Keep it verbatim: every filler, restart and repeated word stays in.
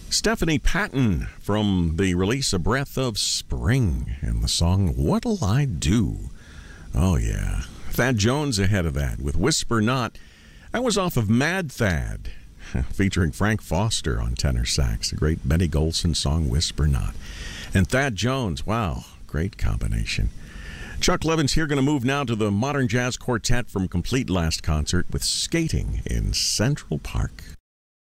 Stephanie Patton from the release A Breath of Spring and the song What'll I Do? Oh, yeah. Thad Jones ahead of that with Whisper Not. That was off of Mad Thad, featuring Frank Foster on tenor sax. The great Benny Golson song Whisper Not. And Thad Jones, wow, great combination. Chuck Levin's here, going to move now to the Modern Jazz Quartet from Complete Last Concert with Skating in Central Park.